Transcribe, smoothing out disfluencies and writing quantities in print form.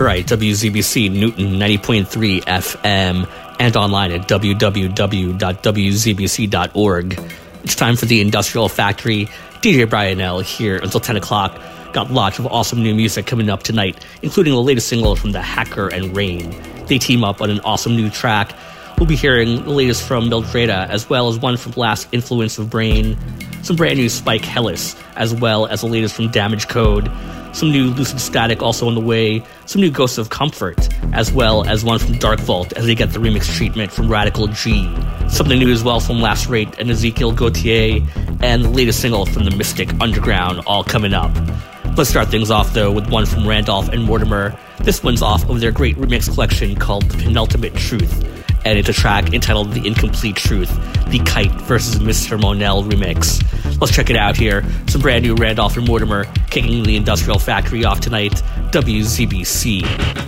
Right, WZBC Newton 90.3 FM and online at www.wzbc.org. It's time for the Industrial Factory. DJ Brian L. here until 10 o'clock. Got lots of awesome new music coming up tonight, including the latest single from The Hacker and Rain. They team up on an awesome new track. We'll be hearing the latest from Mildreda, as well as one from Last Influence of Brain, some brand new Spike Hellis, as well as the latest from Damage Code, some new Lucid Static also on the way, some new Ghosts of Comfort, as well as one from Dark Vault as they get the remix treatment from Radical G. Something new as well from Lacerate and Ezekiel Gautier, and the latest single from The Mystic Underground, all coming up. Let's start things off, though, with one from Randolph and Mortimer. This one's off of their great remix collection called The Penultimate Truth, and it's a track entitled The Incomplete Truth, the Kite versus Mr. Monell remix. Let's check it out here. Some brand new Randolph and Mortimer kicking the Industrial Factory off tonight. WZBC.